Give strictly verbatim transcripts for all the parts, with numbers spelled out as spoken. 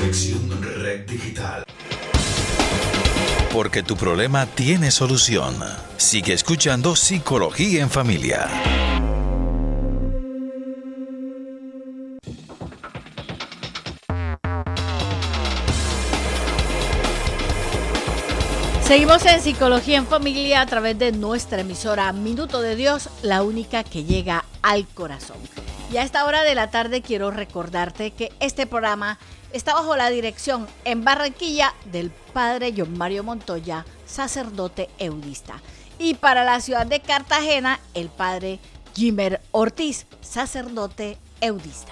Conexión Red Digital. Porque tu problema tiene solución. Sigue escuchando Psicología en Familia. Seguimos en Psicología en Familia a través de nuestra emisora Minuto de Dios, la única que llega al corazón. Y a esta hora de la tarde quiero recordarte que este programa está bajo la dirección en Barranquilla del Padre John Mario Montoya, sacerdote eudista. Y para la ciudad de Cartagena, el Padre Jimer Ortiz, sacerdote eudista.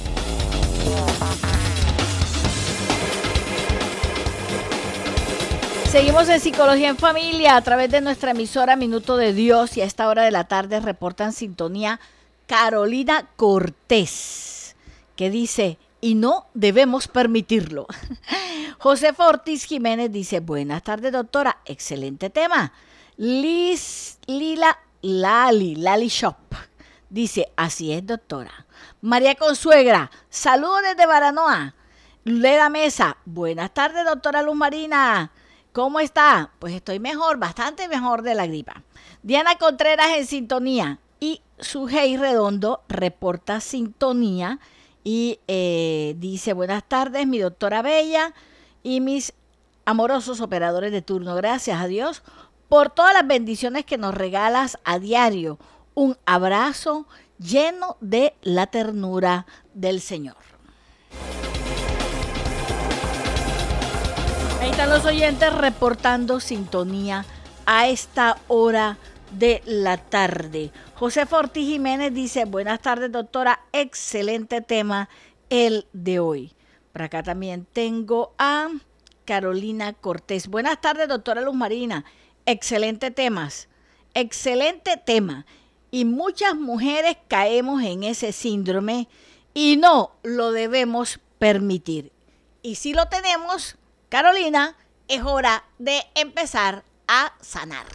Seguimos en Psicología en Familia a través de nuestra emisora Minuto de Dios y a esta hora de la tarde reportan sintonía Carolina Cortés, que dice, y no debemos permitirlo. Josefa Ortiz Jiménez dice, buenas tardes doctora, excelente tema. Liz, Lila Lali, Lali Shop, dice, así es doctora. María Consuegra, saludos desde Baranoa. Leda Mesa, buenas tardes doctora Luz Marina. ¿Cómo está? Pues estoy mejor, bastante mejor de la gripa. Diana Contreras en sintonía y Sujei Redondo reporta sintonía y eh, dice buenas tardes mi doctora Bella y mis amorosos operadores de turno. Gracias a Dios por todas las bendiciones que nos regalas a diario. Un abrazo lleno de la ternura del Señor. Ahí están los oyentes reportando sintonía a esta hora de la tarde. Josefa Ortiz Jiménez dice, buenas tardes doctora, excelente tema el de hoy. Por acá también tengo a Carolina Cortés. Buenas tardes doctora Luz Marina, excelente temas, excelente tema. Y muchas mujeres caemos en ese síndrome y no lo debemos permitir. Y si lo tenemos, Carolina, es hora de empezar a sanar.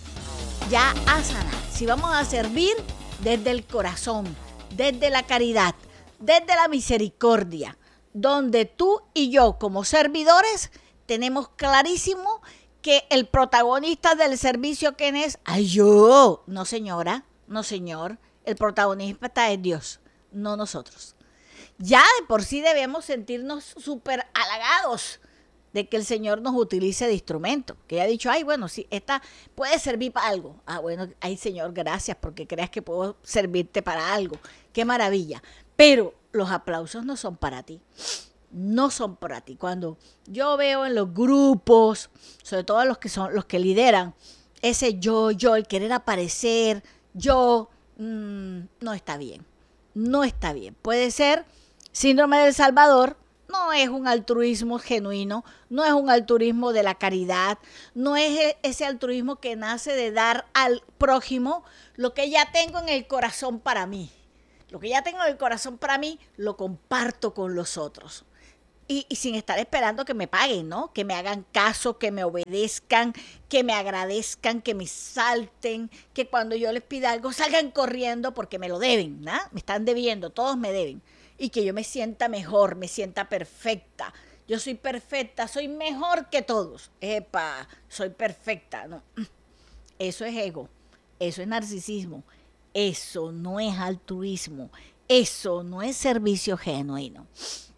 Ya a sanar. Si vamos a servir desde el corazón, desde la caridad, desde la misericordia, donde tú y yo como servidores tenemos clarísimo que el protagonista del servicio, ¿quién es? ¡Ay, yo! No, señora, no, señor. El protagonista es Dios, no nosotros. Ya de por sí debemos sentirnos súper halagados de que el Señor nos utilice de instrumento, que ella ha dicho, ay, bueno, sí, esta puede servir para algo. Ah, bueno, ay, Señor, gracias, porque creas que puedo servirte para algo. Qué maravilla. Pero los aplausos no son para ti, no son para ti. Cuando yo veo en los grupos, sobre todo los que son los que lideran, ese yo, yo, el querer aparecer, yo, mmm, no está bien, no está bien. Puede ser síndrome del Salvador. No es un altruismo genuino, no es un altruismo de la caridad, no es ese altruismo que nace de dar al prójimo lo que ya tengo en el corazón para mí. Lo que ya tengo en el corazón para mí, lo comparto con los otros. Y, y sin estar esperando que me paguen, ¿no? Que me hagan caso, que me obedezcan, que me agradezcan, que me salten, que cuando yo les pida algo salgan corriendo porque me lo deben, ¿no? Me están debiendo, todos me deben. Y que yo me sienta mejor, me sienta perfecta. Yo soy perfecta, soy mejor que todos. Epa, soy perfecta. No. Eso es ego, eso es narcisismo, eso no es altruismo, eso no es servicio genuino.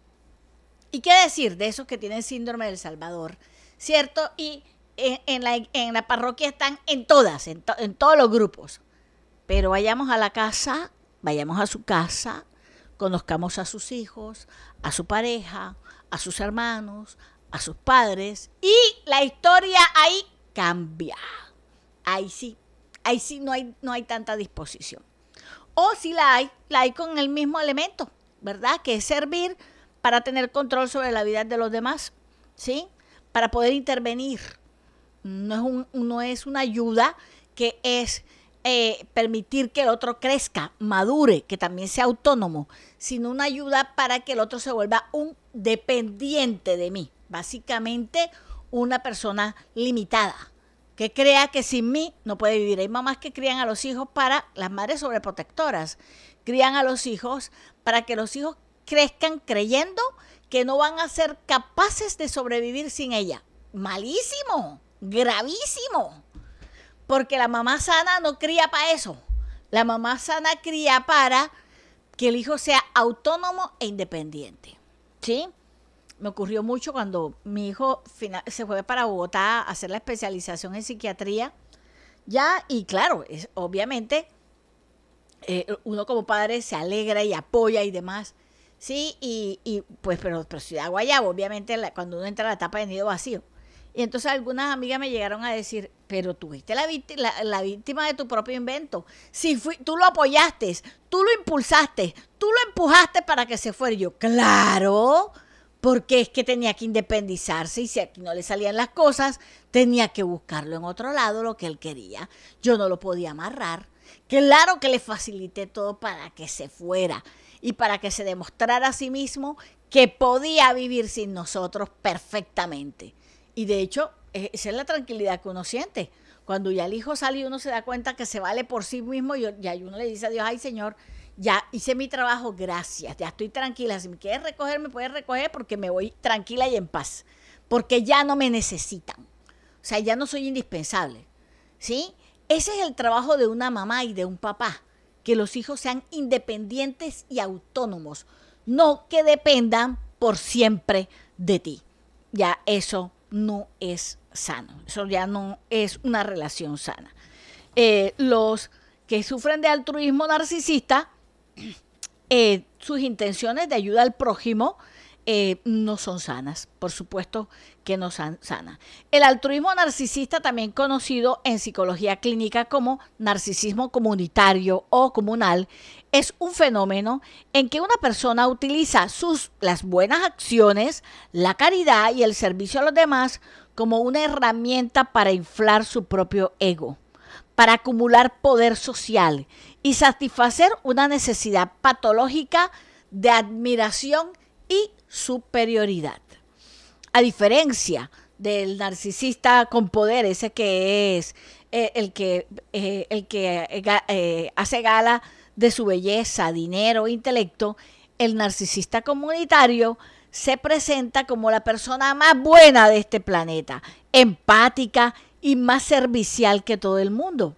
¿Y qué decir de esos que tienen síndrome del Salvador? ¿Cierto? Y en, en, la, en la parroquia están en todas, en, to, en todos los grupos. Pero vayamos a la casa, vayamos a su casa, conozcamos a sus hijos, a su pareja, a sus hermanos, a sus padres y la historia ahí cambia. Ahí sí, ahí sí no hay, no hay tanta disposición. O si la hay, la hay con el mismo elemento, ¿verdad? Que es servir para tener control sobre la vida de los demás, ¿sí? Para poder intervenir. No es, un, no es una ayuda que es Eh, permitir que el otro crezca, madure, que también sea autónomo, sino una ayuda para que el otro se vuelva un dependiente de mí. Básicamente, una persona limitada, que crea que sin mí no puede vivir. Hay mamás que crían a los hijos para, las madres sobreprotectoras, crían a los hijos para que los hijos crezcan creyendo que no van a ser capaces de sobrevivir sin ella. Malísimo, gravísimo, porque la mamá sana no cría para eso. La mamá sana cría para que el hijo sea autónomo e independiente, ¿sí? Me ocurrió mucho cuando mi hijo se fue para Bogotá a hacer la especialización en psiquiatría, ya, y claro, es, obviamente, eh, uno como padre se alegra y apoya y demás, sí, y, y pues, pero, pero Ciudad Guayabo, obviamente, la, cuando uno entra a la etapa de nido vacío. Y entonces algunas amigas me llegaron a decir, pero tú fuiste la, la, la víctima de tu propio invento. Si fui, tú lo apoyaste, tú lo impulsaste, tú lo empujaste para que se fuera. Y yo, claro, porque es que tenía que independizarse y si aquí no le salían las cosas, tenía que buscarlo en otro lado, lo que él quería. Yo no lo podía amarrar. Claro que le facilité todo para que se fuera y para que se demostrara a sí mismo que podía vivir sin nosotros perfectamente. Y de hecho, esa es la tranquilidad que uno siente. Cuando ya el hijo sale y uno se da cuenta que se vale por sí mismo, y ya uno le dice a Dios, ay Señor, ya hice mi trabajo, gracias, ya estoy tranquila. Si me quieres recoger, me puedes recoger porque me voy tranquila y en paz. Porque ya no me necesitan. O sea, ya no soy indispensable. ¿Sí? Ese es el trabajo de una mamá y de un papá. Que los hijos sean independientes y autónomos. No que dependan por siempre de ti. Ya eso no es sano, eso ya no es una relación sana. Eh, los que sufren de altruismo narcisista, eh, sus intenciones de ayuda al prójimo eh, no son sanas, por supuesto que no son sanas. El altruismo narcisista, también conocido en psicología clínica como narcisismo comunitario o comunal, es un fenómeno en que una persona utiliza sus, las buenas acciones, la caridad y el servicio a los demás como una herramienta para inflar su propio ego, para acumular poder social y satisfacer una necesidad patológica de admiración y superioridad. A diferencia del narcisista con poder, ese que es eh, el que, eh, el que eh, hace gala de su belleza, dinero, intelecto, el narcisista comunitario se presenta como la persona más buena de este planeta, empática y más servicial que todo el mundo.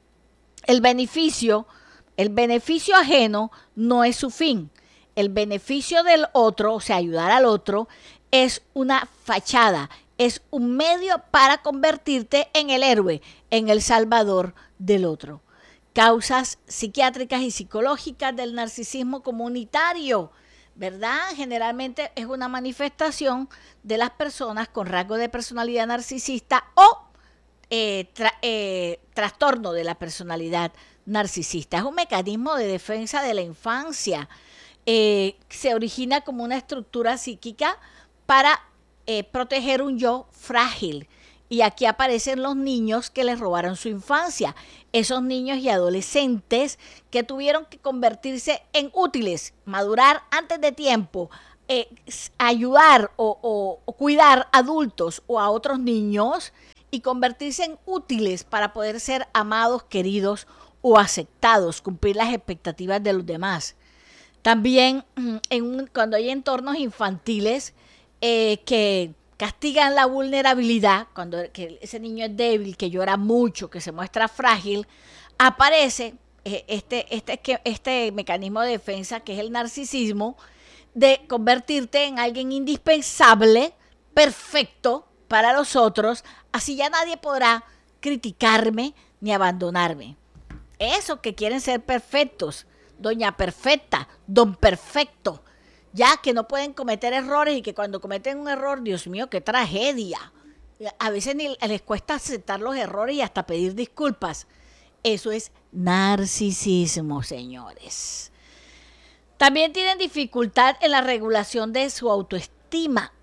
El beneficio, el beneficio ajeno no es su fin. El beneficio del otro, o sea, ayudar al otro, es una fachada, es un medio para convertirte en el héroe, en el salvador del otro. Causas psiquiátricas y psicológicas del narcisismo comunitario, ¿verdad? Generalmente es una manifestación de las personas con rasgos de personalidad narcisista o eh, tra- eh, trastorno de la personalidad narcisista. Es un mecanismo de defensa de la infancia. Eh, se origina como una estructura psíquica para eh, proteger un yo frágil. Y aquí aparecen los niños que les robaron su infancia, esos niños y adolescentes que tuvieron que convertirse en útiles, madurar antes de tiempo, eh, ayudar o, o, o cuidar adultos o a otros niños y convertirse en útiles para poder ser amados, queridos o aceptados, cumplir las expectativas de los demás. También en un, cuando hay entornos infantiles eh, que castigan la vulnerabilidad, cuando que ese niño es débil, que llora mucho, que se muestra frágil, aparece eh, este, este, este mecanismo de defensa que es el narcisismo, de convertirte en alguien indispensable, perfecto para los otros, así ya nadie podrá criticarme ni abandonarme. Eso que quieren ser perfectos, doña perfecta, don perfecto, ya que no pueden cometer errores y que cuando cometen un error, Dios mío, qué tragedia. A veces ni les cuesta aceptar los errores y hasta pedir disculpas. Eso es narcisismo, señores. También tienen dificultad en la regulación de su autoestima.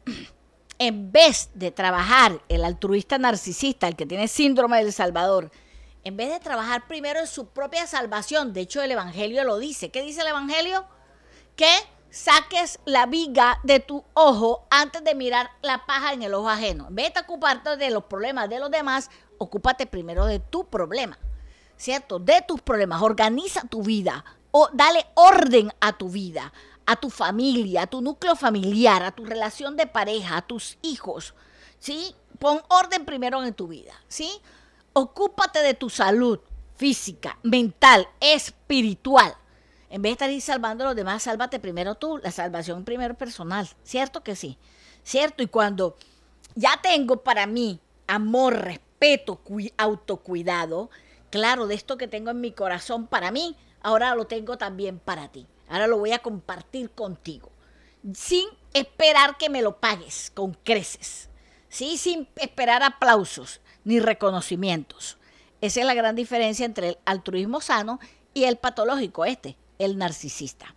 En vez de trabajar el altruista narcisista, el que tiene síndrome del Salvador, en vez de trabajar primero en su propia salvación, de hecho el Evangelio lo dice. ¿Qué dice el Evangelio? Que saques la viga de tu ojo antes de mirar la paja en el ojo ajeno. En vez de ocuparte de los problemas de los demás, ocúpate primero de tu problema, ¿cierto? De tus problemas. Organiza tu vida, o dale orden a tu vida. a tu familia, a tu núcleo familiar, a tu relación de pareja, a tus hijos, ¿sí? Pon orden primero en tu vida, ¿sí? Ocúpate de tu salud física, mental, espiritual. En vez de estar ahí salvando a los demás, sálvate primero tú, la salvación primero personal, ¿cierto que sí? ¿Cierto? Y cuando ya tengo para mí amor, respeto, autocuidado, claro, de esto que tengo en mi corazón para mí, ahora lo tengo también para ti. Ahora lo voy a compartir contigo, sin esperar que me lo pagues con creces, ¿sí? Sin esperar aplausos ni reconocimientos. Esa es la gran diferencia entre el altruismo sano y el patológico este, el narcisista.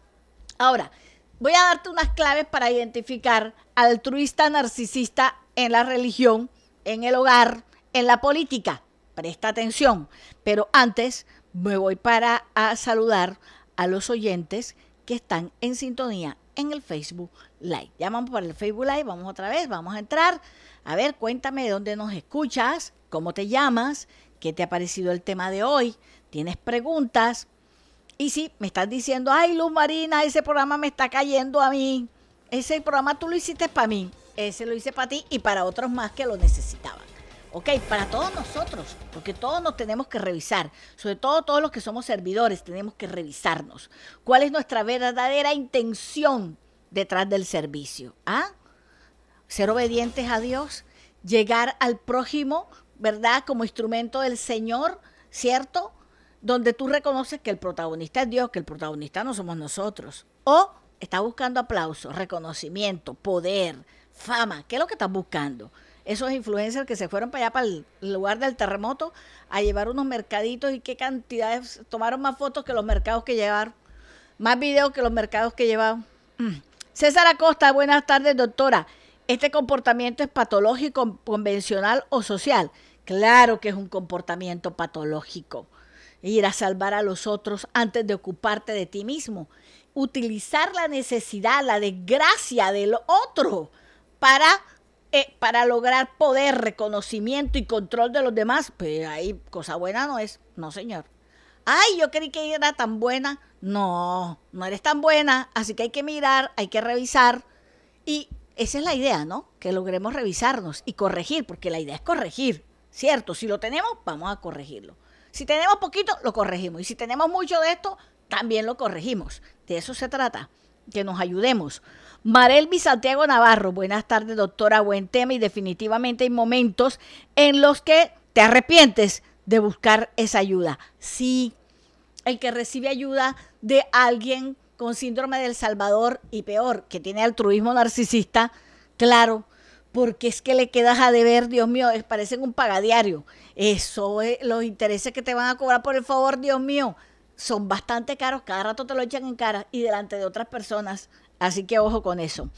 Ahora, voy a darte unas claves para identificar altruista, narcisista en la religión, en el hogar, en la política. Presta atención. Pero antes me voy para a saludar a los oyentes que están en sintonía en el Facebook Live. Llaman por el Facebook Live, vamos otra vez, vamos a entrar. A ver, cuéntame de dónde nos escuchas, cómo te llamas, qué te ha parecido el tema de hoy, tienes preguntas. Y si me estás diciendo, ay, Luz Marina, ese programa me está cayendo a mí. Ese programa tú lo hiciste para mí, ese lo hice para ti y para otros más que lo necesitaban. Ok, para todos nosotros, porque todos nos tenemos que revisar, sobre todo todos los que somos servidores, tenemos que revisarnos. ¿Cuál es nuestra verdadera intención detrás del servicio? ¿Ah? Ser obedientes a Dios, llegar al prójimo, ¿verdad? Como instrumento del Señor, ¿cierto? Donde tú reconoces que el protagonista es Dios, que el protagonista no somos nosotros. O estás buscando aplauso, reconocimiento, poder, fama. ¿Qué es lo que estás buscando? Esos influencers que se fueron para allá, para el lugar del terremoto, a llevar unos mercaditos y qué cantidades, tomaron más fotos que los mercados que llevaron, más videos que los mercados que llevaban. Mm. César Acosta, buenas tardes, doctora. ¿Este comportamiento es patológico, convencional o social? Claro que es un comportamiento patológico. Ir a salvar a los otros antes de ocuparte de ti mismo. Utilizar la necesidad, la desgracia del otro para... Eh, para lograr poder, reconocimiento y control de los demás, pues ahí cosa buena no es, no señor. Ay, yo creí que era tan buena. No, no eres tan buena, así que hay que mirar, hay que revisar. Y esa es la idea, ¿no? Que logremos revisarnos y corregir, porque la idea es corregir, ¿cierto? Si lo tenemos, vamos a corregirlo. Si tenemos poquito, lo corregimos. Y si tenemos mucho de esto, también lo corregimos. De eso se trata, que nos ayudemos. Marelvi Santiago Navarro, buenas tardes, doctora, buen tema, y definitivamente hay momentos en los que te arrepientes de buscar esa ayuda. Sí, el que recibe ayuda de alguien con síndrome del Salvador y peor, que tiene altruismo narcisista, claro, porque es que le quedas a deber, Dios mío, parecen un pagadiario. Eso es, los intereses que te van a cobrar por el favor, Dios mío, son bastante caros, cada rato te lo echan en cara y delante de otras personas. Así que ojo con eso.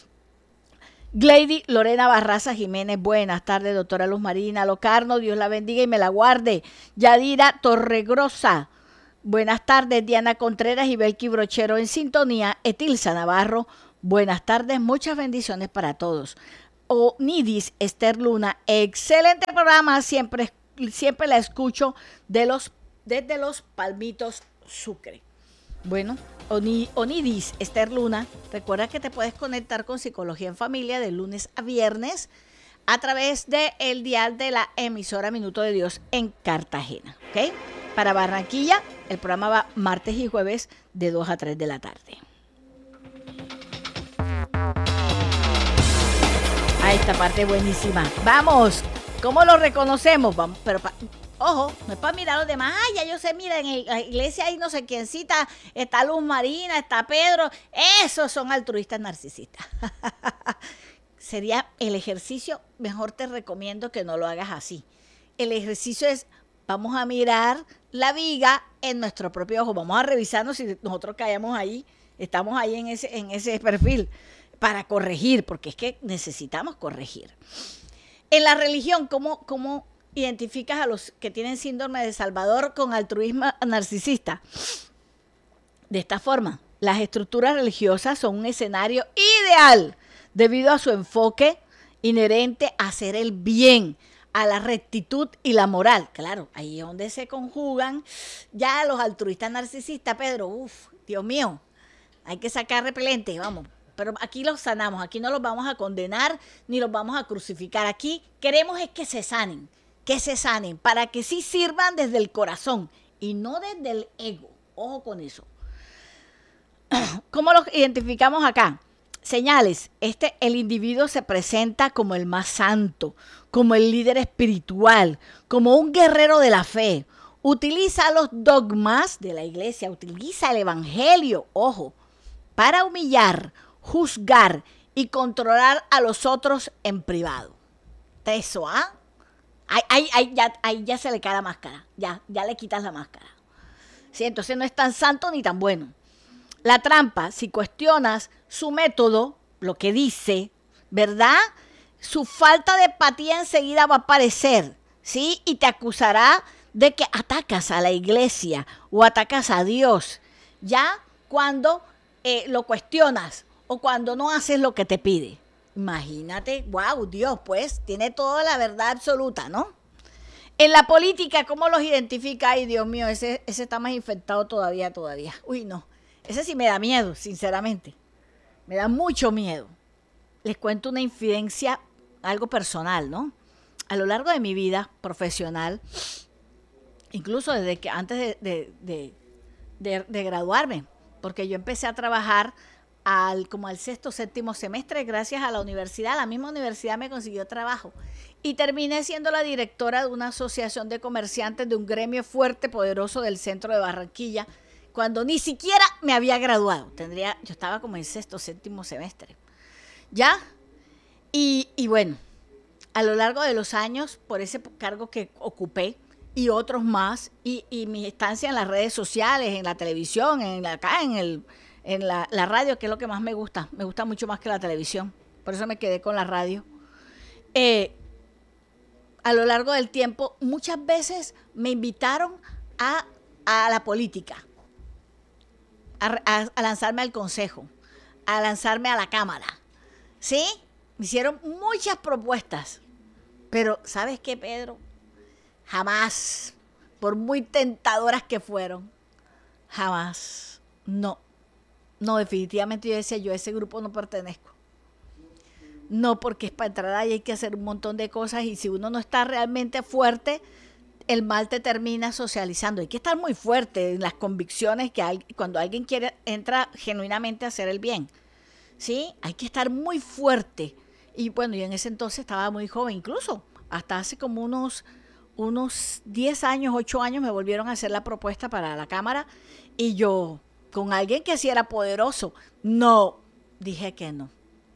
Glady Lorena Barraza Jiménez, buenas tardes, doctora Luz Marina Locarno, Dios la bendiga y me la guarde. Yadira Torregrosa, buenas tardes. Diana Contreras y Belki Brochero en sintonía. Etilsa Navarro, buenas tardes, muchas bendiciones para todos. Onidis Esther Luna, excelente programa, siempre, siempre la escucho de los, desde los Palmitos Sucre. Bueno, Onidis Esther Luna, recuerda que te puedes conectar con Psicología en Familia de lunes a viernes a través del dial de la emisora Minuto de Dios en Cartagena, ¿ok? Para Barranquilla, el programa va martes y jueves de dos a tres de la tarde. Ah, esta parte buenísima. Vamos, ¿cómo lo reconocemos? Vamos, pero... Pa- Ojo, no es para mirar a los demás. Ay, ya yo sé, mira, en la iglesia hay no sé quiéncita, está Luz Marina, está Pedro. Esos son altruistas narcisistas. Sería el ejercicio, mejor te recomiendo que no lo hagas así. El ejercicio es, vamos a mirar la viga en nuestro propio ojo. Vamos a revisarnos si nosotros caemos ahí, estamos ahí en ese, en ese perfil para corregir, porque es que necesitamos corregir. En la religión, ¿cómo, cómo identificas a los que tienen síndrome de Salvador con altruismo narcisista? De esta forma, las estructuras religiosas son un escenario ideal debido a su enfoque inherente a hacer el bien, a la rectitud y la moral. Claro, ahí es donde se conjugan ya los altruistas narcisistas, Pedro. Uf, Dios mío, hay que sacar repelente, vamos. Pero aquí los sanamos, aquí no los vamos a condenar ni los vamos a crucificar. Aquí queremos es que se sanen, que se sanen, para que sí sirvan desde el corazón y no desde el ego. Ojo con eso. ¿Cómo los identificamos acá? Señales. Este, el individuo se presenta como el más santo, como el líder espiritual, como un guerrero de la fe. Utiliza los dogmas de la iglesia, utiliza el evangelio, ojo, para humillar, juzgar y controlar a los otros en privado. Eso, ¿ah? Ahí, ahí, ahí, ya, ahí ya se le cae la máscara, ya, ya le quitas la máscara. ¿Sí? Entonces no es tan santo ni tan bueno. La trampa, si cuestionas su método, lo que dice, ¿verdad? Su falta de empatía enseguida va a aparecer, ¿sí? Y te acusará de que atacas a la iglesia o atacas a Dios, ya cuando eh, lo cuestionas o cuando no haces lo que te pide. Imagínate, wow, Dios, pues, tiene toda la verdad absoluta, ¿no? En la política, ¿cómo los identifica? Ay, Dios mío, ese, ese está más infectado todavía, todavía. Uy, no, ese sí me da miedo, sinceramente. Me da mucho miedo. Les cuento una infidencia, algo personal, ¿no? A lo largo de mi vida profesional, incluso desde que antes de, de, de, de, de graduarme, porque yo empecé a trabajar al, como al sexto, séptimo semestre, gracias a la universidad, la misma universidad me consiguió trabajo. Y terminé siendo la directora de una asociación de comerciantes de un gremio fuerte, poderoso del centro de Barranquilla, cuando ni siquiera me había graduado. Tendría, yo estaba como en sexto, séptimo semestre. ¿Ya? Y, y bueno, a lo largo de los años, por ese cargo que ocupé, y otros más, y, y mi estancia en las redes sociales, en la televisión, en la, acá en, el, en la, la radio, que es lo que más me gusta. Me gusta mucho más que la televisión. Por eso me quedé con la radio. Eh, a lo largo del tiempo, muchas veces me invitaron a, a la política, a, a, a lanzarme al consejo, a lanzarme a la Cámara. ¿Sí? Me hicieron muchas propuestas. Pero, ¿sabes qué, Pedro? Jamás, por muy tentadoras que fueron, jamás, no, no, definitivamente yo decía, yo a ese grupo no pertenezco. No, porque es para entrar ahí hay que hacer un montón de cosas y si uno no está realmente fuerte, el mal te termina socializando. Hay que estar muy fuerte en las convicciones que hay, cuando alguien quiere, entra genuinamente a hacer el bien, ¿sí? Hay que estar muy fuerte. Y bueno, yo en ese entonces estaba muy joven, incluso hasta hace como unos... unos diez años, ocho años me volvieron a hacer la propuesta para la Cámara y yo, con alguien que sí era poderoso, no, dije que no.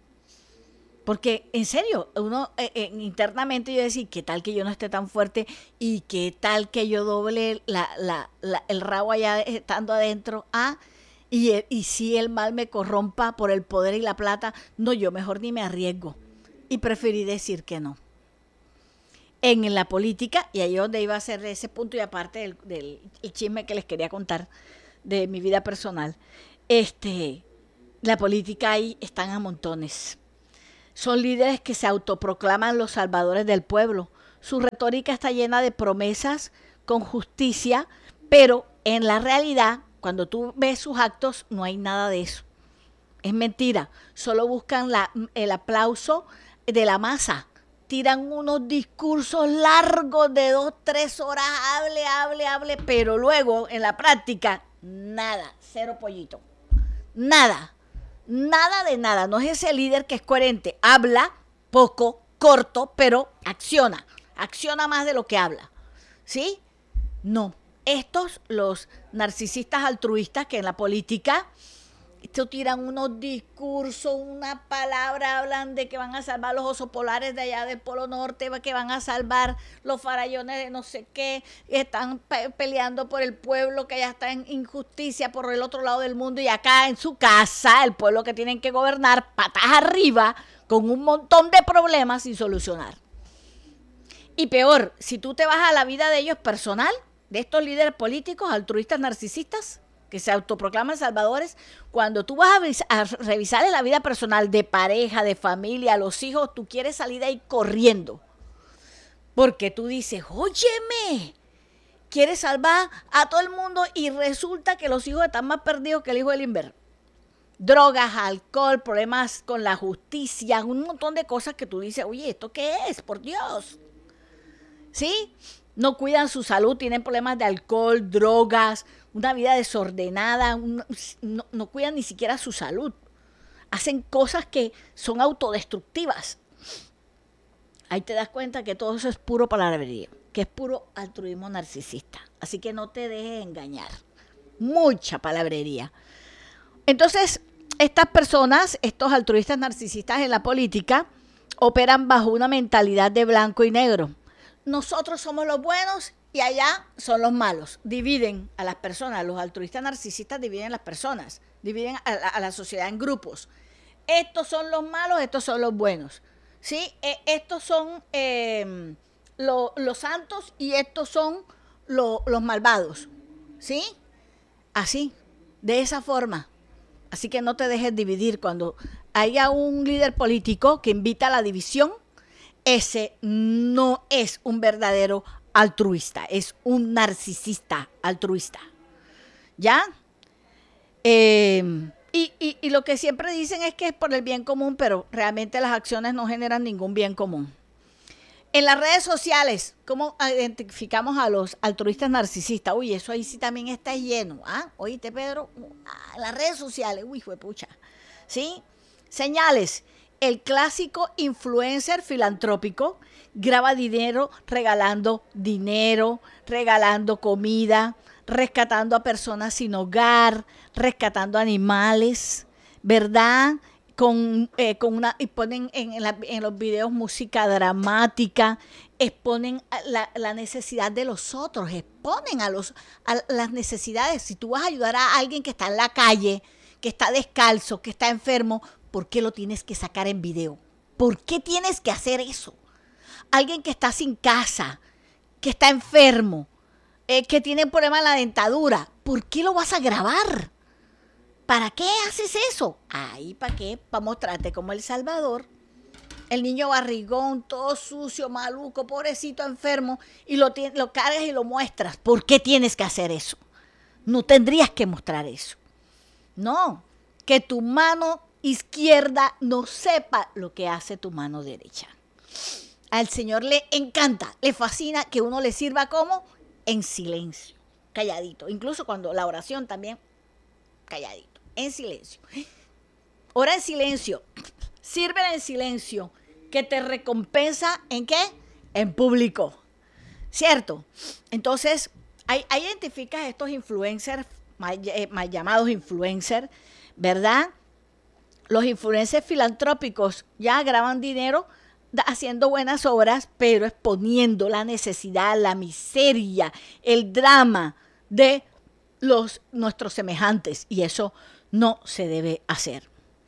Porque, en serio, uno eh, eh, internamente yo decía, ¿qué tal que yo no esté tan fuerte? ¿Y qué tal que yo doble la, la, la, el rabo allá estando adentro? Ah, y, y si el mal me corrompa por el poder y la plata, no, yo mejor ni me arriesgo. Y preferí decir que no. En la política, y ahí es donde iba a ser ese punto y aparte del, del el chisme que les quería contar de mi vida personal, este, la política ahí están a montones. Son líderes que se autoproclaman los salvadores del pueblo. Su retórica está llena de promesas con justicia, pero en la realidad, cuando tú ves sus actos, no hay nada de eso. Es mentira. Solo buscan la, el aplauso de la masa. Tiran unos discursos largos de dos, tres horas, hable, hable, hable, pero luego en la práctica, nada, cero pollito, nada, nada de nada. No es ese líder que es coherente, habla poco, corto, pero acciona, acciona más de lo que habla, ¿sí? No, estos, los narcisistas altruistas que en la política... Esto tiran unos discursos, una palabra, hablan de que van a salvar los osos polares de allá del Polo Norte, que van a salvar los farallones de no sé qué, están pe- peleando por el pueblo que ya está en injusticia por el otro lado del mundo y acá en su casa, el pueblo que tienen que gobernar, patas arriba, con un montón de problemas sin solucionar. Y peor, si tú te vas a la vida de ellos personal, de estos líderes políticos, altruistas, narcisistas, que se autoproclaman salvadores, cuando tú vas a, vis- a revisar en la vida personal de pareja, de familia, los hijos, tú quieres salir de ahí corriendo. Porque tú dices, óyeme, quieres salvar a todo el mundo y resulta que los hijos están más perdidos que el hijo del Inver. drogas, alcohol, problemas con la justicia, un montón de cosas que tú dices, oye, ¿esto qué es? Por Dios. ¿Sí? No cuidan su salud, tienen problemas de alcohol, drogas, una vida desordenada, un, no, no cuidan ni siquiera su salud. Hacen cosas que son autodestructivas. Ahí te das cuenta que todo eso es puro palabrería, que es puro altruismo narcisista. Así que no te dejes engañar. Mucha palabrería. Entonces, estas personas, estos altruistas narcisistas en la política, operan bajo una mentalidad de blanco y negro. Nosotros somos los buenos y allá son los malos. Dividen a las personas, los altruistas narcisistas dividen a las personas, dividen a la, a la sociedad en grupos. Estos son los malos, estos son los buenos. ¿Sí? Eh, estos son eh, lo, los santos y estos son lo, los malvados. ¿Sí? Así, de esa forma. Así que no te dejes dividir. Cuando haya un líder político que invita a la división, ese no es un verdadero altruista, es un narcisista altruista. ¿Ya? Eh, y, y, y lo que siempre dicen es que es por el bien común, pero realmente las acciones no generan ningún bien común. En las redes sociales, ¿cómo identificamos a los altruistas narcisistas? Uy, eso ahí sí también está lleno. ¿Ah? ¿Oíste, Pedro? Ah, las redes sociales, uy, fue pucha. ¿Sí? Señales. El clásico influencer filantrópico graba dinero regalando dinero, regalando comida, rescatando a personas sin hogar, rescatando animales, ¿verdad? Con, eh, con una, y ponen en, la, en los videos música dramática, exponen la, la necesidad de los otros, exponen a, los, a las necesidades. Si tú vas a ayudar a alguien que está en la calle, que está descalzo, que está enfermo, ¿por qué lo tienes que sacar en video? ¿Por qué tienes que hacer eso? Alguien que está sin casa, que está enfermo, eh, que tiene problema en la dentadura, ¿por qué lo vas a grabar? ¿Para qué haces eso? Ahí, ¿para qué? Para mostrarte como El Salvador. El niño barrigón, todo sucio, maluco, pobrecito, enfermo, y lo, lo cargas y lo muestras. ¿Por qué tienes que hacer eso? No tendrías que mostrar eso. No, que tu mano izquierda no sepa lo que hace tu mano derecha. Al Señor le encanta, le fascina que uno le sirva como en silencio, calladito. Incluso cuando la oración también, calladito. En silencio. Ora en silencio. Sírvela en silencio. Que te recompensa ¿en qué? En público. ¿Cierto? Entonces, ahí, ahí identificas estos influencers, mal, eh, mal llamados influencers, ¿verdad? Los influencers filantrópicos ya graban dinero haciendo buenas obras, pero exponiendo la necesidad, la miseria, el drama de los nuestros semejantes. Y eso no se debe hacer.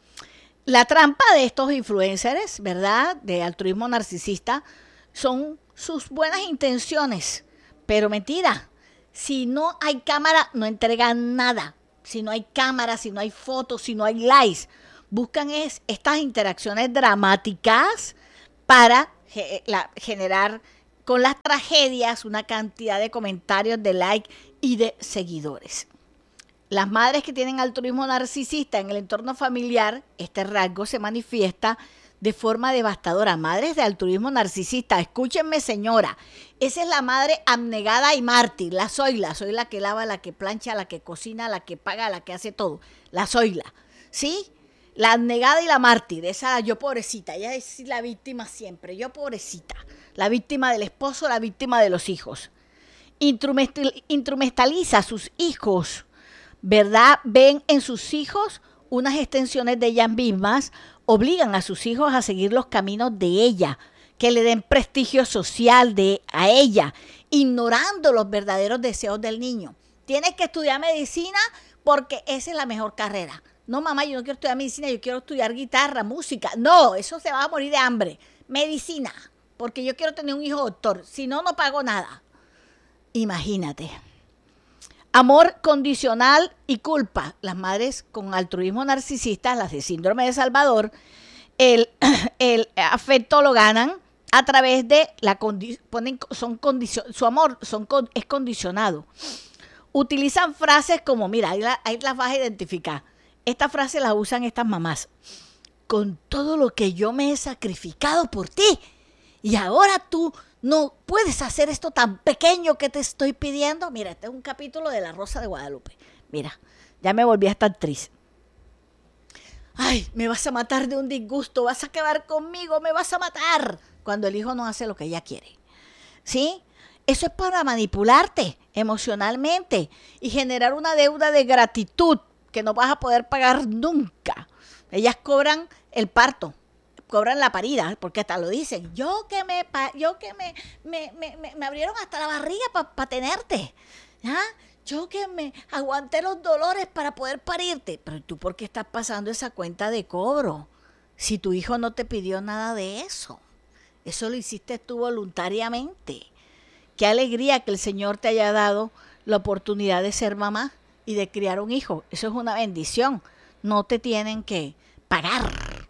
La trampa de estos influencers, ¿verdad?, de altruismo narcisista, son sus buenas intenciones. Pero mentira, si no hay cámara, no entregan nada. Si no hay cámara, si no hay fotos, si no hay likes, buscan es estas interacciones dramáticas para ge- la, generar con las tragedias una cantidad de comentarios, de like y de seguidores. Las madres que tienen altruismo narcisista en el entorno familiar, este rasgo se manifiesta de forma devastadora. Madres de altruismo narcisista, escúchenme señora, esa es la madre abnegada y mártir, la zoila, soy la que lava, la que plancha, la que cocina, la que paga, la que hace todo, la zoila, ¿sí? La abnegada y la mártir, esa yo pobrecita, ella es la víctima siempre, yo pobrecita, la víctima del esposo, la víctima de los hijos. Instrumentaliza a sus hijos, ¿verdad? Ven en sus hijos unas extensiones de ellas mismas, obligan a sus hijos a seguir los caminos de ella, que le den prestigio social de, a ella, ignorando los verdaderos deseos del niño. Tienes que estudiar medicina porque esa es la mejor carrera. No, mamá, yo no quiero estudiar medicina, yo quiero estudiar guitarra, música. No, eso se va a morir de hambre. Medicina, porque yo quiero tener un hijo doctor. Si no, no pago nada. Imagínate. Amor condicional y culpa. Las madres con altruismo narcisista, las de síndrome de Salvador, el, el afecto lo ganan a través de la condi- ponen son condicio- su amor son es condicionado. Utilizan frases como, mira, ahí, la, ahí las vas a identificar. Esta frase la usan estas mamás. Con todo lo que yo me he sacrificado por ti, y ahora tú no puedes hacer esto tan pequeño que te estoy pidiendo. Mira, este es un capítulo de La Rosa de Guadalupe. Mira, ya me volví a estar triste. Ay, me vas a matar de un disgusto, vas a quedar conmigo, me vas a matar. Cuando el hijo no hace lo que ella quiere. ¿Sí? Eso es para manipularte emocionalmente y generar una deuda de gratitud que no vas a poder pagar nunca. Ellas cobran el parto, cobran la parida, porque hasta lo dicen. Yo que me yo que me, me, me, me abrieron hasta la barriga para pa tenerte. ¿Ya? Yo que me aguanté los dolores para poder parirte. Pero tú, ¿por qué estás pasando esa cuenta de cobro? Si tu hijo no te pidió nada de eso. Eso lo hiciste tú voluntariamente. Qué alegría que el Señor te haya dado la oportunidad de ser mamá y de criar un hijo. Eso es una bendición. No te tienen que pagar.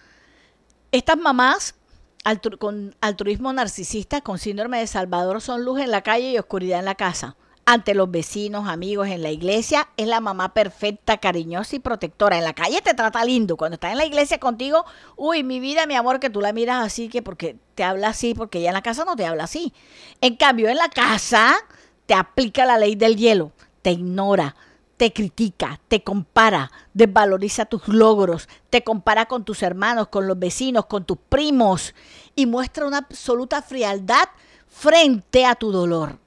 Estas mamás altru- con altruismo narcisista, con síndrome de Salvador, son luz en la calle y oscuridad en la casa. Ante los vecinos, amigos, en la iglesia, es la mamá perfecta, cariñosa y protectora. En la calle te trata lindo. Cuando está en la iglesia contigo, uy, mi vida, mi amor, que tú la miras así, que porque te habla así, porque ella en la casa no te habla así. En cambio, en la casa te aplica la ley del hielo, te ignora, te critica, te compara, desvaloriza tus logros, te compara con tus hermanos, con los vecinos, con tus primos y muestra una absoluta frialdad frente a tu dolor.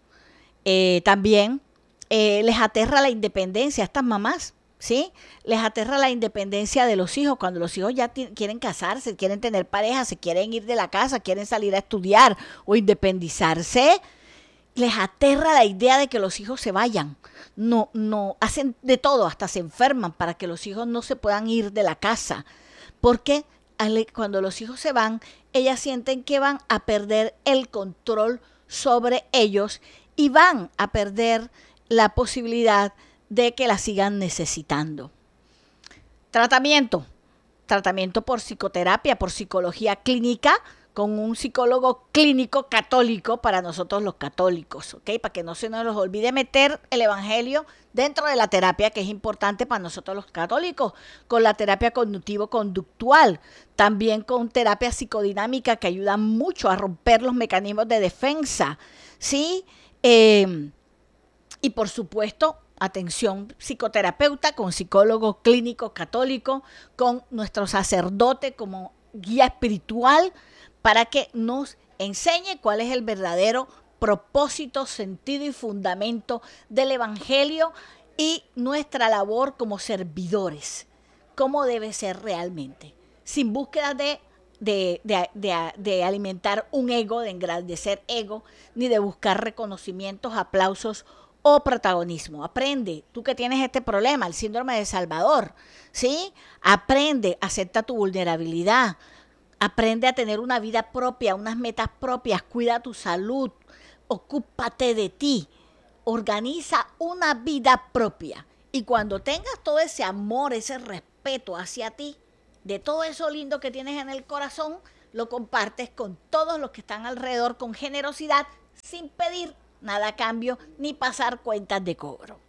Eh, también eh, les aterra la independencia a estas mamás, ¿sí? Les aterra la independencia de los hijos cuando los hijos ya t- quieren casarse, quieren tener pareja, se quieren ir de la casa, quieren salir a estudiar o independizarse. Les aterra la idea de que los hijos se vayan. No, no, hacen de todo, hasta se enferman para que los hijos no se puedan ir de la casa. Porque cuando los hijos se van, ellas sienten que van a perder el control sobre ellos y van a perder la posibilidad de que la sigan necesitando. Tratamiento. Tratamiento por psicoterapia, por psicología clínica, con un psicólogo clínico católico para nosotros los católicos, ¿ok? Para que no se nos olvide meter el evangelio dentro de la terapia, que es importante para nosotros los católicos, con la terapia cognitivo-conductual, también con terapia psicodinámica que ayuda mucho a romper los mecanismos de defensa, ¿sí? Eh, y por supuesto, atención psicoterapeuta con psicólogo clínico católico, con nuestro sacerdote como guía espiritual, para que nos enseñe cuál es el verdadero propósito, sentido y fundamento del evangelio y nuestra labor como servidores, cómo debe ser realmente, sin búsqueda de, de, de, de, de alimentar un ego, de engrandecer ego, ni de buscar reconocimientos, aplausos o protagonismo. Aprende, tú que tienes este problema, el síndrome de Salvador, ¿sí? Aprende, acepta tu vulnerabilidad, aprende a tener una vida propia, unas metas propias, cuida tu salud, ocúpate de ti, organiza una vida propia. Y cuando tengas todo ese amor, ese respeto hacia ti, de todo eso lindo que tienes en el corazón, lo compartes con todos los que están alrededor con generosidad, sin pedir nada a cambio ni pasar cuentas de cobro.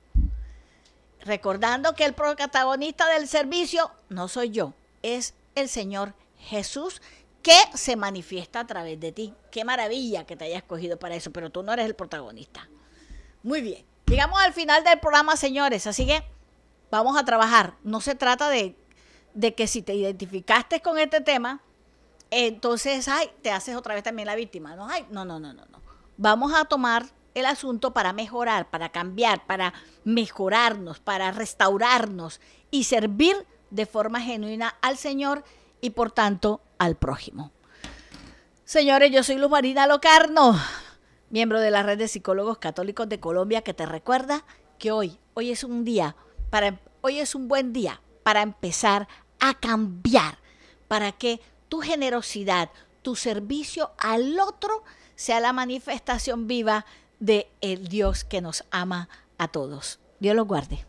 Recordando que el protagonista del servicio no soy yo, es el Señor Jesús, que se manifiesta a través de ti. Qué maravilla que te hayas escogido para eso, pero tú no eres el protagonista. Muy bien, llegamos al final del programa, señores, así que vamos a trabajar. No se trata de, de que si te identificaste con este tema, entonces ay, te haces otra vez también la víctima. No, ay, no, no, no, no, no. Vamos a tomar el asunto para mejorar, para cambiar, para mejorarnos, para restaurarnos y servir de forma genuina al Señor y por tanto al prójimo. Señores, yo soy Luz Marina Locarno, miembro de la Red de Psicólogos Católicos de Colombia, que te recuerda que hoy, hoy es un día, para, hoy es un buen día para empezar a cambiar, para que tu generosidad, tu servicio al otro sea la manifestación viva de el Dios que nos ama a todos. Dios los guarde.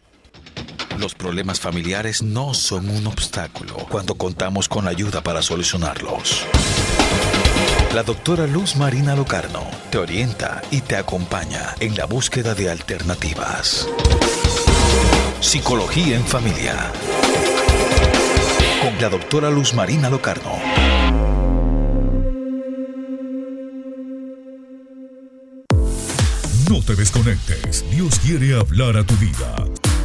Los problemas familiares no son un obstáculo cuando contamos con ayuda para solucionarlos. La doctora Luz Marina Locarno te orienta y te acompaña en la búsqueda de alternativas. Psicología en Familia. Con la doctora Luz Marina Locarno. No te desconectes. Dios quiere hablar a tu vida.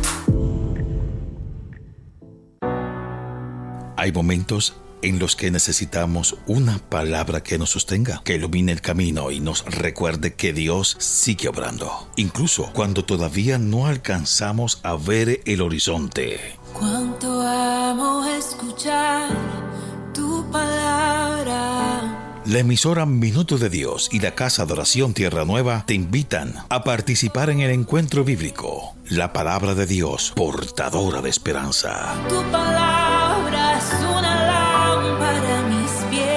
Hay momentos en los que necesitamos una palabra que nos sostenga, que ilumine el camino y nos recuerde que Dios sigue obrando, incluso cuando todavía no alcanzamos a ver el horizonte. Cuánto amo escuchar tu palabra. La emisora Minuto de Dios y la Casa de Oración Tierra Nueva te invitan a participar en el encuentro bíblico. La palabra de Dios, portadora de esperanza. Tu palabra es una lámpara a mis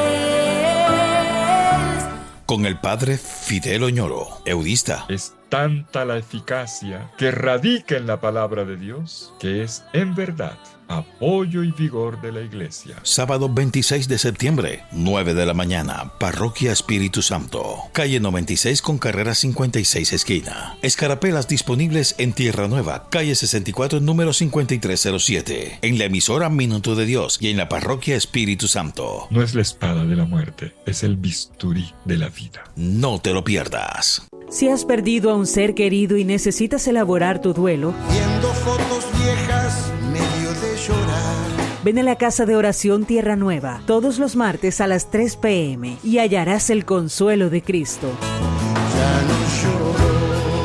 pies. Con el padre Fidel Oñoro, eudista. Es tanta la eficacia que radica en la palabra de Dios, que es en verdad apoyo y vigor de la iglesia. Sábado veintiséis de septiembre, nueve de la mañana, Parroquia Espíritu Santo, calle noventa y seis con carrera cincuenta y seis esquina. Escarapelas disponibles en Tierra Nueva, calle sesenta y cuatro, número cincuenta y tres cero siete, en la emisora Minuto de Dios y en la Parroquia Espíritu Santo. No es la espada de la muerte, es el bisturí de la vida. No te lo pierdas. Si has perdido a un ser querido y necesitas elaborar tu duelo, viendo fotos viejas, medio de llorar. Ven a la Casa de Oración Tierra Nueva todos los martes a las tres pe eme y hallarás el consuelo de Cristo. Ya no lloro,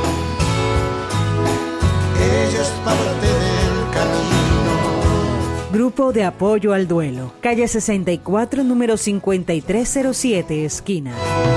ella es parte del camino. Grupo de Apoyo al Duelo, calle sesenta y cuatro, número cincuenta y tres cero siete, esquina.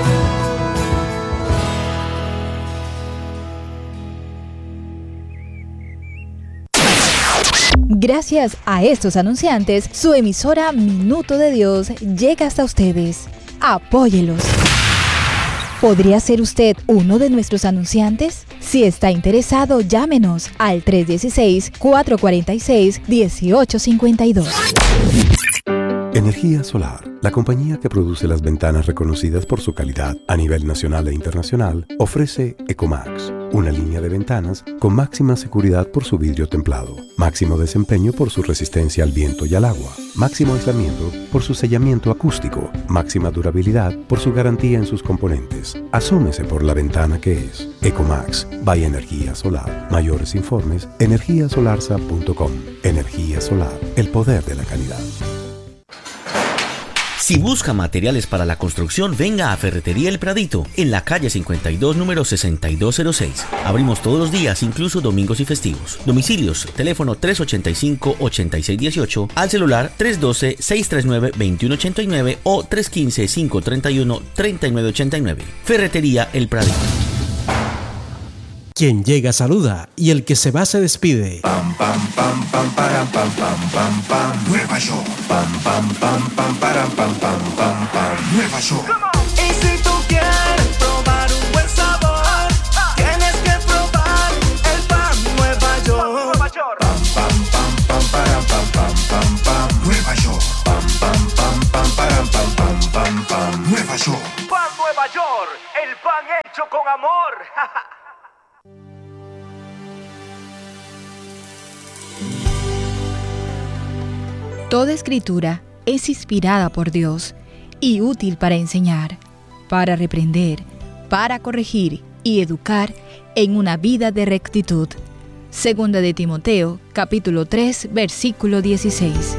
Gracias a estos anunciantes, su emisora Minuto de Dios llega hasta ustedes. Apóyelos. ¿Podría ser usted uno de nuestros anunciantes? Si está interesado, llámenos al tres uno seis, cuatro cuatro seis, uno ocho cinco dos. Energía Solar, la compañía que produce las ventanas reconocidas por su calidad a nivel nacional e internacional, ofrece Ecomax, una línea de ventanas con máxima seguridad por su vidrio templado, máximo desempeño por su resistencia al viento y al agua, máximo aislamiento por su sellamiento acústico, máxima durabilidad por su garantía en sus componentes. Asómese por la ventana que es Ecomax by Energía Solar. Mayores informes, energía solarsa punto com. Energía Solar, el poder de la calidad. Si busca materiales para la construcción, venga a Ferretería El Pradito, en la calle cincuenta y dos, número sesenta y dos cero seis. Abrimos todos los días, incluso domingos y festivos. Domicilios, teléfono tres ocho cinco, ocho seis uno ocho, al celular tres uno dos, seis tres nueve, dos uno ocho nueve o tres uno cinco, cinco tres uno, tres nueve ocho nueve. Ferretería El Pradito. Quien llega saluda y el que se va se despide. Pam pam pam pam para pam pam pam pam Nueva York. Pam pam pam pam para pam pam pam pam Nueva York. Y si tú quieres probar un buen sabor, tienes que probar el pan Nueva York. Pam pam pam pam para pam pam pam pam Nueva York. Pam pam pam pam para pam pam pam pam Nueva York. Pan Nueva York, el pan hecho con amor. Toda escritura es inspirada por Dios y útil para enseñar, para reprender, para corregir y educar en una vida de rectitud. Segunda de Timoteo, capítulo tres, versículo dieciséis.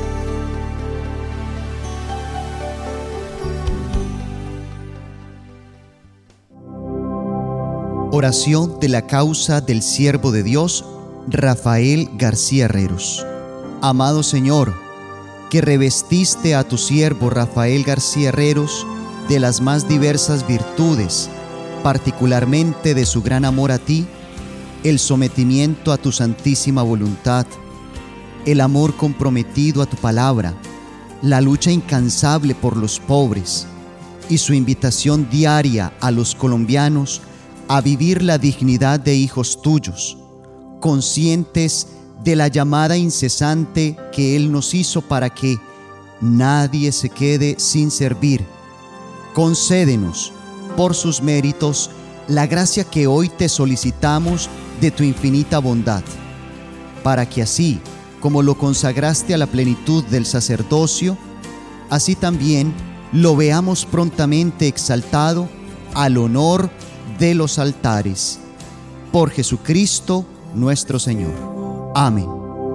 Oración de la causa del siervo de Dios, Rafael García Herreros. Amado Señor, que revestiste a tu siervo Rafael García Herreros de las más diversas virtudes, particularmente de su gran amor a ti, el sometimiento a tu santísima voluntad, el amor comprometido a tu palabra, la lucha incansable por los pobres y su invitación diaria a los colombianos a vivir la dignidad de hijos tuyos, conscientes de la llamada incesante que Él nos hizo para que nadie se quede sin servir. Concédenos, por sus méritos, la gracia que hoy te solicitamos de tu infinita bondad. para que así, como lo consagraste a la plenitud del sacerdocio, así también lo veamos prontamente exaltado al honor de los altares. Por Jesucristo nuestro Señor. Amén.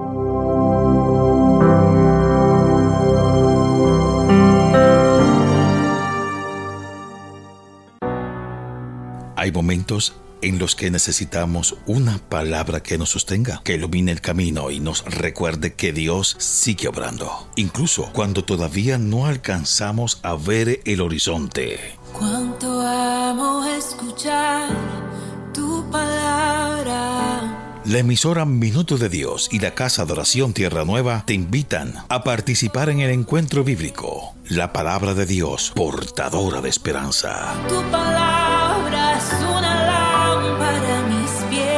Hay momentos en los que necesitamos una palabra que nos sostenga, que ilumine el camino y nos recuerde que Dios sigue obrando, incluso cuando todavía no alcanzamos a ver el horizonte. Cuánto amo escuchar tu palabra. La emisora Minuto de Dios y la Casa de Oración Tierra Nueva te invitan a participar en el encuentro bíblico. La palabra de Dios, portadora de esperanza. Tu palabra es una lámpara a mis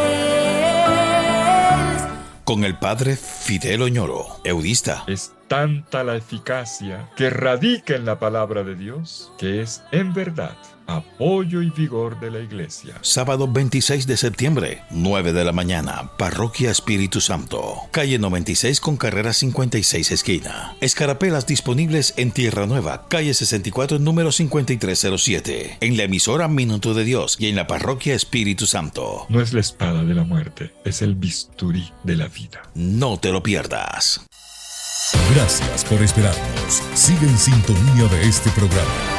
pies. Con el padre Fidel Oñoro, eudista. Es tanta la eficacia que radica en la palabra de Dios, que es en verdad apoyo y vigor de la iglesia. Sábado veintiséis de septiembre, nueve de la mañana, Parroquia Espíritu Santo, calle noventa y seis con carrera cincuenta y seis esquina. Escarapelas disponibles en Tierra Nueva, calle sesenta y cuatro, número cincuenta y tres cero siete, en la emisora Minuto de Dios y en la Parroquia Espíritu Santo. No es la espada de la muerte, es el bisturí de la vida. No te lo pierdas. Gracias por esperarnos. Sigue en sintonía de este programa.